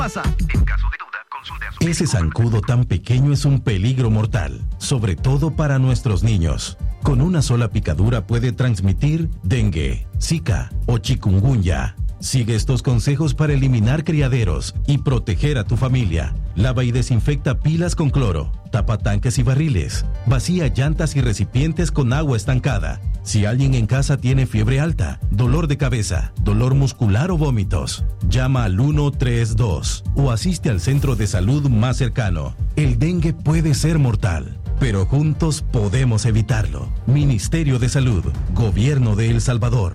pasa. En caso de duda, consulte a su Ese zancudo tan pequeño es un peligro mortal, sobre todo para nuestros niños. Con una sola picadura puede transmitir dengue, zika o chikungunya. Sigue estos consejos para eliminar criaderos y proteger a tu familia. Lava y desinfecta pilas con cloro, tapa tanques y barriles, vacía llantas y recipientes con agua estancada. Si alguien en casa tiene fiebre alta, dolor de cabeza, dolor muscular o vómitos, llama al 132 o asiste al centro de salud más cercano. El dengue puede ser mortal, pero juntos podemos evitarlo. Ministerio de Salud, Gobierno de El Salvador.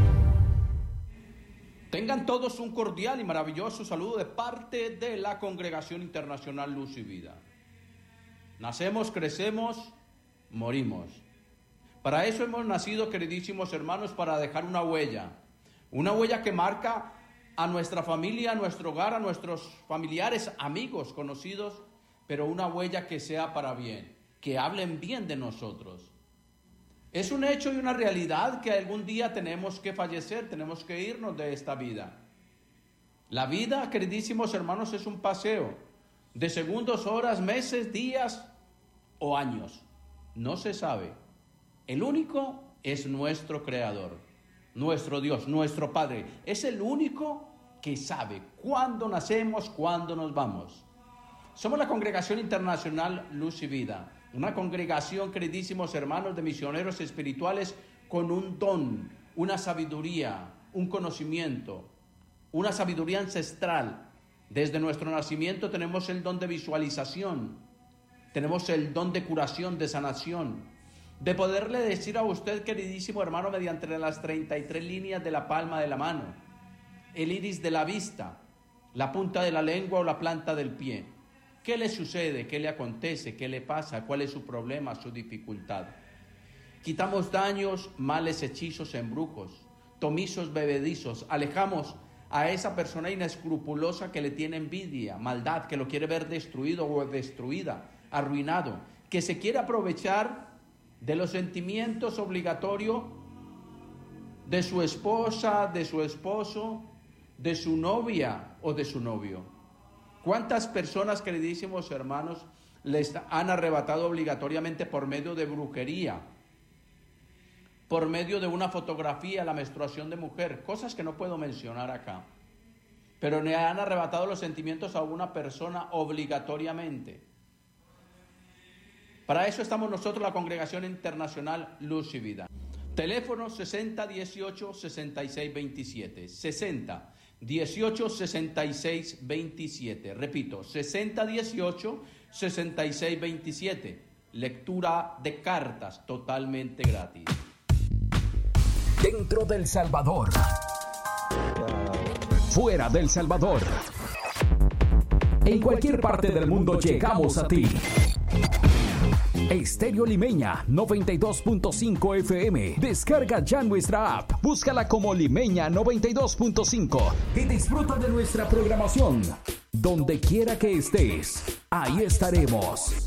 Tengan todos un cordial y maravilloso saludo de parte de la Congregación Internacional Luz y Vida. Nacemos, crecemos, morimos. Para eso hemos nacido, queridísimos hermanos, para dejar una huella que marca a nuestra familia, a nuestro hogar, a nuestros familiares, amigos, conocidos, pero una huella que sea para bien, que hablen bien de nosotros. Es un hecho y una realidad que algún día tenemos que fallecer, tenemos que irnos de esta vida. La vida, queridísimos hermanos, es un paseo de segundos, horas, meses, días o años. No se sabe. El único es nuestro Creador, nuestro Dios, nuestro Padre. Es el único que sabe cuándo nacemos, cuándo nos vamos. Somos la Congregación Internacional Luz y Vida. Una congregación, queridísimos hermanos, de misioneros espirituales con un don, una sabiduría, un conocimiento, una sabiduría ancestral. Desde nuestro nacimiento tenemos el don de visualización, tenemos el don de curación, de sanación, de poderle decir a usted, queridísimo hermano, mediante las 33 líneas de la palma de la mano, el iris de la vista, la punta de la lengua o la planta del pie. ¿Qué le sucede? ¿Qué le acontece? ¿Qué le pasa? ¿Cuál es su problema, su dificultad? Quitamos daños, males, hechizos, embrujos, tomizos, bebedizos. Alejamos a esa persona inescrupulosa que le tiene envidia, maldad, que lo quiere ver destruido o destruida, arruinado, que se quiere aprovechar de los sentimientos obligatorios de su esposa, de su esposo, de su novia o de su novio. ¿Cuántas personas, queridísimos hermanos, les han arrebatado obligatoriamente por medio de brujería, por medio de una fotografía, la menstruación de mujer? Cosas que no puedo mencionar acá. Pero le han arrebatado los sentimientos a una persona obligatoriamente. Para eso estamos nosotros, la Congregación Internacional Luz y Vida. Teléfono 6018-6627. 6018-6627. Repito, 6018-6627. Lectura de cartas totalmente gratis. Dentro del Salvador. Fuera del Salvador. En cualquier parte del mundo llegamos a ti. Estéreo Limeña 92.5 FM. Descarga ya nuestra app. Búscala como Limeña 92.5 y disfruta de nuestra programación. Donde quiera que estés, ahí estaremos.